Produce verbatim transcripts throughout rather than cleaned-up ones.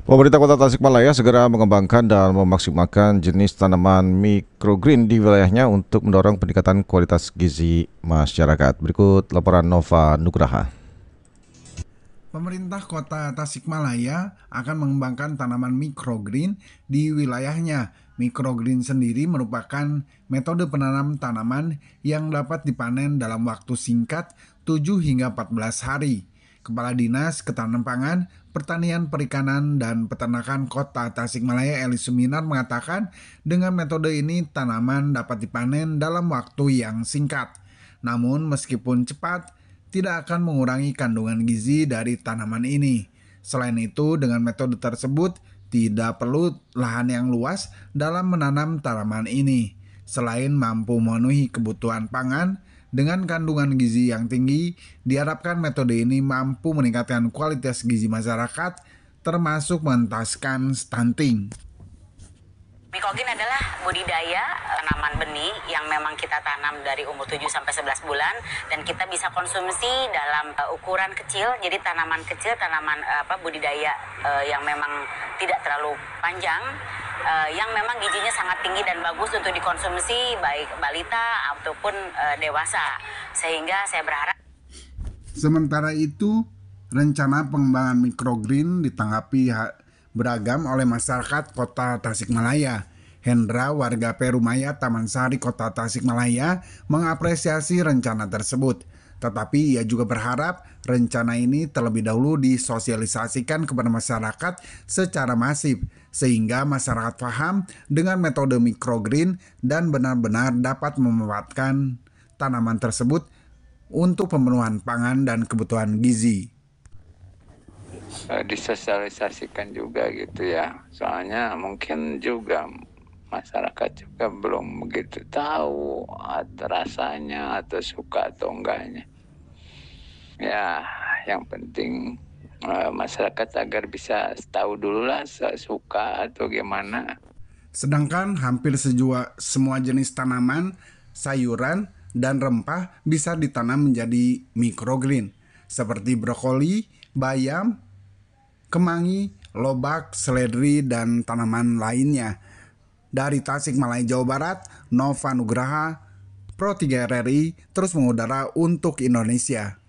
Pemerintah Kota Tasikmalaya segera mengembangkan dan memaksimalkan jenis tanaman microgreen di wilayahnya untuk mendorong peningkatan kualitas gizi masyarakat. Berikut laporan Nova Nugraha. Pemerintah Kota Tasikmalaya akan mengembangkan tanaman microgreen di wilayahnya. Microgreen sendiri merupakan metode penanam tanaman yang dapat dipanen dalam waktu singkat tujuh hingga empat belas hari. Kepala Dinas Ketahanan Pangan, Pertanian, Perikanan, dan Peternakan Kota Tasikmalaya Eli Suminar mengatakan dengan metode ini tanaman dapat dipanen dalam waktu yang singkat. Namun meskipun cepat, tidak akan mengurangi kandungan gizi dari tanaman ini. Selain itu, dengan metode tersebut tidak perlu lahan yang luas dalam menanam tanaman ini. Selain mampu memenuhi kebutuhan pangan, dengan kandungan gizi yang tinggi, diharapkan metode ini mampu meningkatkan kualitas gizi masyarakat, termasuk mengentaskan stunting. Microgreen adalah budidaya tanaman benih yang memang kita tanam dari umur tujuh sampai sebelas bulan dan kita bisa konsumsi dalam uh, ukuran kecil. Jadi tanaman kecil, tanaman uh, apa budidaya uh, yang memang tidak terlalu panjang, uh, yang memang gizinya sangat tinggi dan bagus untuk dikonsumsi baik balita ataupun uh, dewasa. Sehingga saya berharap. Sementara itu, rencana pengembangan microgreen ditanggapi ha- beragam oleh masyarakat Kota Tasikmalaya. Hendra, warga Perumaya Taman Sari Kota Tasikmalaya, mengapresiasi rencana tersebut. Tetapi ia juga berharap rencana ini terlebih dahulu disosialisasikan kepada masyarakat secara masif, sehingga masyarakat paham dengan metode microgreen dan benar-benar dapat memanfaatkan tanaman tersebut untuk pemenuhan pangan dan kebutuhan gizi. Disosialisasikan juga gitu ya, soalnya mungkin juga masyarakat juga belum begitu tahu atau rasanya atau suka atau enggaknya ya. Yang penting uh, masyarakat agar bisa tahu dulu lah suka atau gimana. Sedangkan hampir sejua, semua jenis tanaman, sayuran, dan rempah bisa ditanam menjadi microgreen seperti brokoli, bayam, kemangi, lobak, seledri, dan tanaman lainnya. Dari Tasikmalaya, Jawa Barat, Nova Nugraha, Pro tiga R R I, terus mengudara untuk Indonesia.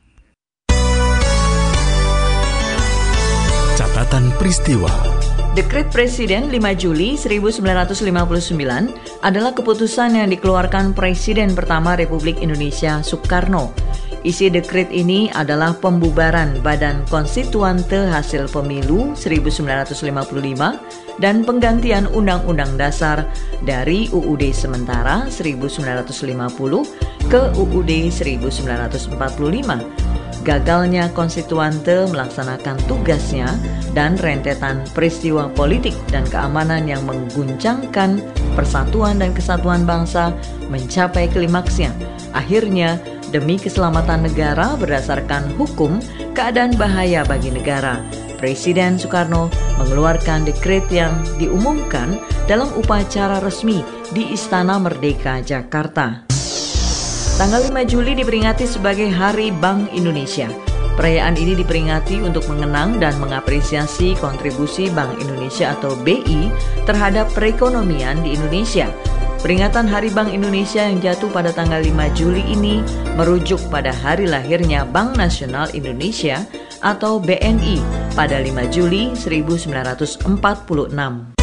Catatan peristiwa. Dekret Presiden lima Juli seribu sembilan ratus lima puluh sembilan adalah keputusan yang dikeluarkan Presiden pertama Republik Indonesia Soekarno. Isi dekret ini adalah pembubaran Badan Konstituante Hasil Pemilu seribu sembilan ratus lima puluh lima dan penggantian Undang-Undang Dasar dari U U D sementara seribu sembilan ratus lima puluh ke U U D seribu sembilan ratus empat puluh lima. Gagalnya konstituante melaksanakan tugasnya dan rentetan peristiwa politik dan keamanan yang mengguncangkan persatuan dan kesatuan bangsa mencapai klimaksnya. Akhirnya, demi keselamatan negara berdasarkan hukum, keadaan bahaya bagi negara, Presiden Soekarno mengeluarkan dekret yang diumumkan dalam upacara resmi di Istana Merdeka, Jakarta. Tanggal lima Juli diperingati sebagai Hari Bank Indonesia. Perayaan ini diperingati untuk mengenang dan mengapresiasi kontribusi Bank Indonesia atau B I terhadap perekonomian di Indonesia. Peringatan Hari Bank Indonesia yang jatuh pada tanggal lima Juli ini merujuk pada hari lahirnya Bank Nasional Indonesia atau B N I pada lima Juli seribu sembilan ratus empat puluh enam.